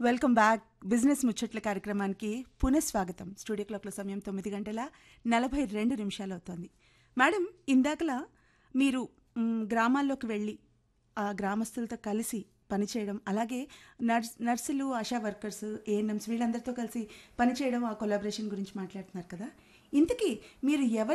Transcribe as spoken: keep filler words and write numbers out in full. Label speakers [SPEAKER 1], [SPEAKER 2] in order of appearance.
[SPEAKER 1] Welcome back business ముచ్చట్ల కార్యక్రమానికి పునఃస్వాగతం. Studio క్లాక్లో సమయం తొమ్మిది గంటల నలభై రెండు నిమిషాలు అవుతోంది. మేడం, ఇందాకలా మీరు మ్, గ్రామాల్లోకి వెళ్ళి ఆ గ్రామస్తులతో కలిసి పనిచేయడం, అలాగే నర్స్ నర్సులు, ఆశా వర్కర్స్, ఏఎన్ఎంస్ వీళ్ళందరితో కలిసి పనిచేయడం, ఆ కొలాబరేషన్ గురించి మాట్లాడుతున్నారు కదా. ఇంతకీ మీరు ఎవరి